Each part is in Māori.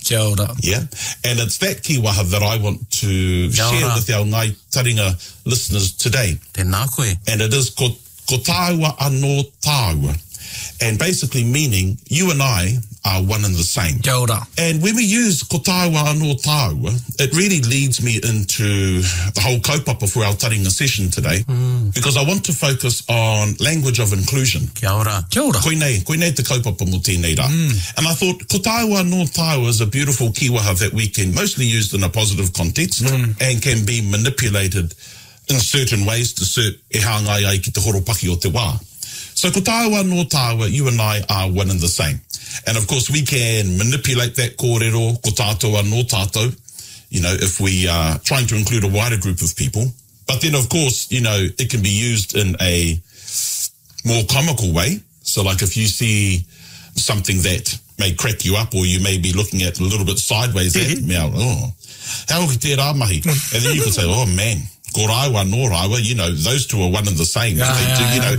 Kia ora. Yeah, and it's that kiwaha that I want to share with our Ngai Taringa listeners today. Tēnā koe. And it is ko tāua anō tāua. And basically meaning you and I are one and the same. Kia ora. And when we use ko tāua anō tāua, it really leads me into the whole kaupapa for our taringa session today, because I want to focus on language of inclusion. Kia ora. Kia ora. Koinei te kaupapa mo tēnei rā. And I thought ko tāua anō tāua is a beautiful kiwaha that we can mostly use in a positive context and can be manipulated in certain ways to suit e hāngai ai ki te horopaki o te wā. So ko tāua anō tāua, you and I are one and the same. And of course we can manipulate that kōrero, ko tātou anō tātou, you know, if we are trying to include a wider group of people. But then of course, you know, it can be used in a more comical way. So like if you see something that may crack you up or you may be looking at a little bit sideways at, how ki te rā mahi? And then you can say, oh man, ko rāua nō rāua, you know, those two are one and the same. You know,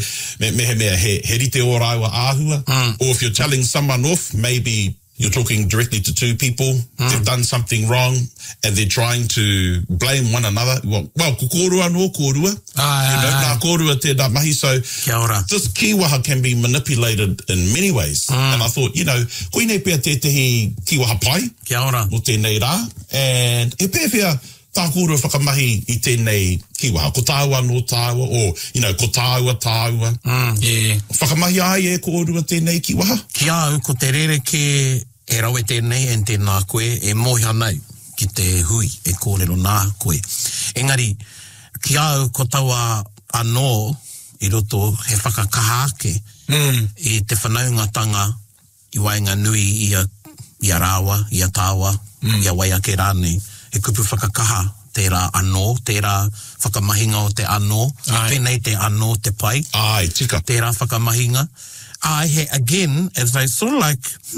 he rite o rāua āhua. Or if you're telling someone off, maybe you're talking directly to two people, they've done something wrong, and they're trying to blame one another. Well, ko kōrua nō kōrua. Nā kōrua tēnā mahi. So this kiwaha can be manipulated in many ways. And I thought, you know, koinei pia tētahi kiwaha pai. Kia ora. O tēnei rā. And he pēr pia tā kōrua whakamahi I tēnei kiwaha. Ko tāua anō tāua, or, you know, ko tāua tāua. Whakamahi ai e kōrua tēnei kiwaha? Kia au, ko te rereke e rawe tēnei en tēnā koe, e mohi anau ki te hui e kōrero nā koe. Engari, kia au ko taua anō I roto he whakakaha ake I te whanaungatanga I waenga nui ia rāua, ia tāua, ia waiake rānei. E kupu whakakaha tērā anō, tērā whakamahinga o te anō, pēnei te anō te pai. Ai, tika. Tērā whakamahinga. Again, it's like, sort of like,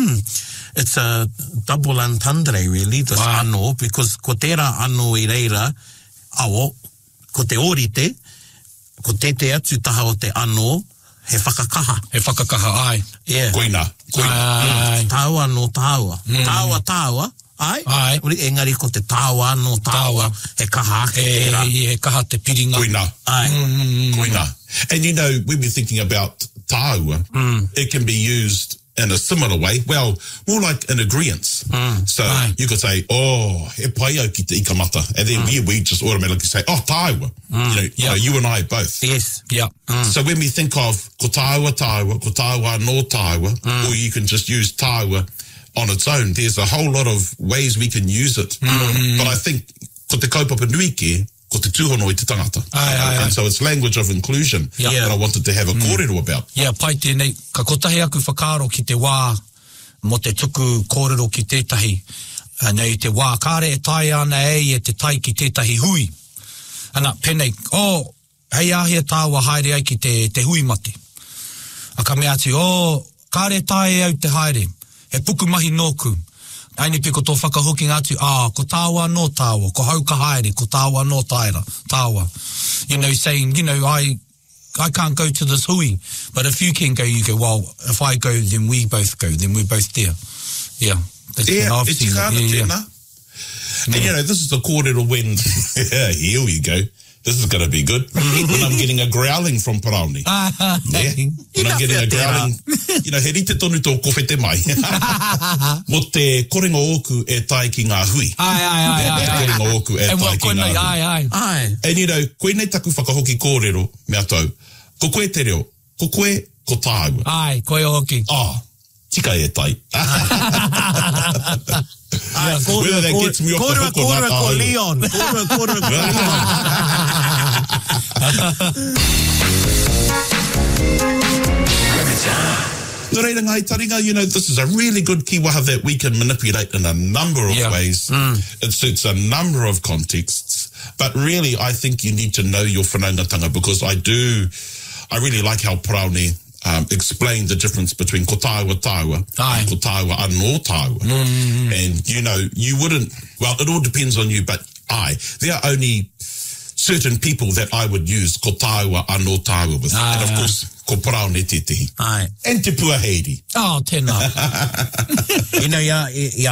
it's a double entendre really, this anō, because ko tērā anō I reira, awo, ko te orite, ko te atu taha o te anō, he whakakaha. He whakakaha, ai. Yeah. Koina. Tāua no tāua. Tāua. Ai. Uri engari ko te tāua no tāua. He kaha ake tērā. He kaha te piringa. Koina. Ai. Koina. And you know, when we're thinking about tāua, it can be used in a similar way. Well, more like an agreement. So you could say, oh, he pai au ki te ikamata. And then we just automatically say, oh, tāua. You know, you and I both. Yes. Yeah. So when we think of ko tāua, ko tāua no tāua, or you can just use tāua on its own, there's a whole lot of ways we can use it. But I think ko te kaupapa nui ke, ko te tūhono I te tangata. And so it's language of inclusion that I wanted to have a kōrero about. Yeah, pai tēnei, ka kotahi aku whakaaro ki te wā, mo te tuku kōrero ki tētahi. Nei te wā kāre e tai ana e te tai ki tētahi hui. Ana, penei, hei ahia tāua haere ai ki te hui mate. A ka mea atu, kāre tai au te haere, he puku mahi nōku. Aini pe ko tō whakahoki atu, ko tāua no tāua, ko hauka haere, ko tāua no tāua. You know, saying, you know, I can't go to this hui, but if you can go, you go, well, if I go, then we both go, then we're both there. Yeah. It's tēnā. And you know, this is the kōrero when, here we go. This is going to be good. When I'm getting a growling from Paraone. When I'm getting a growling, you know, he rite tonu tō kowhe te mai. Mo te korenga oku e tai ki ngā hui. Korenga oku e tai ki ngā hui. And you know, koinei taku whakahoki kōrero, mea tau, ko koe te reo, ko koe, ko tāua. Ai, koe hoki. Tika e tai. Whether that gets me off the hook or not. Ko Leon. Kōrua ko Nō reira ngai taringa, you know, this is a really good kiwaha that we can manipulate in a number of ways. It suits a number of contexts. But really, I think you need to know your whanaungatanga, because I really like how Paraone explain the difference between ko tāua and ko tāua anō tāua. And, you know, you wouldn't, well, it all depends on you, but there are only certain people that I would use ko tāua anō tāua with. And of course, ko Paraone te tehi. And te puaheiri. Tēnā. You know,